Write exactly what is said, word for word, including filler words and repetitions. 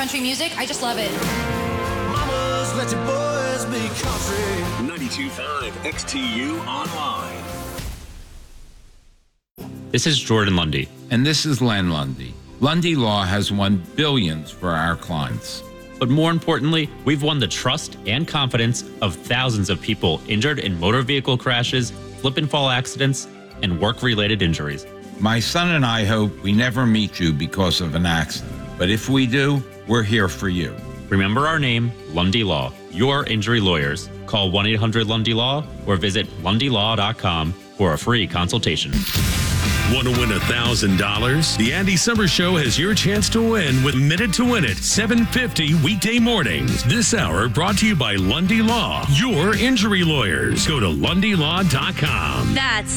country music. I just love it. Mamas, let your boys be country. ninety-two point five X T U Online. This is Jordan Lundy. And this is Len Lundy. Lundy Law has won billions for our clients. But more importantly, we've won the trust and confidence of thousands of people injured in motor vehicle crashes, slip and fall accidents, and work-related injuries. My son and I hope we never meet you because of an accident. But if we do, we're here for you. Remember our name, Lundy Law, your injury lawyers. Call one eight hundred Lundy Law or visit lundy law dot com for a free consultation. Want to win one thousand dollars? The Andy Summers Show has your chance to win with Minute to Win It, seven fifty weekday mornings. This hour brought to you by Lundy Law, your injury lawyers. Go to lundy law dot com. That's